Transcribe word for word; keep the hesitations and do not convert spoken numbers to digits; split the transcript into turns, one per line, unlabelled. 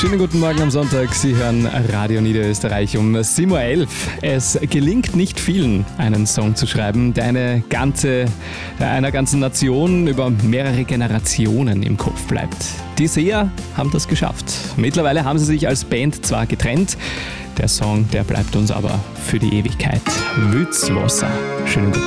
Schönen guten Morgen am Sonntag. Sie hören Radio Niederösterreich um sieben Uhr elf. Es gelingt nicht vielen, einen Song zu schreiben, der eine ganze, einer ganzen Nation über mehrere Generationen im Kopf bleibt. Die Seher haben das geschafft. Mittlerweile haben sie sich als Band zwar getrennt, der Song, der bleibt uns aber für die Ewigkeit. Wützwasser. Schönen guten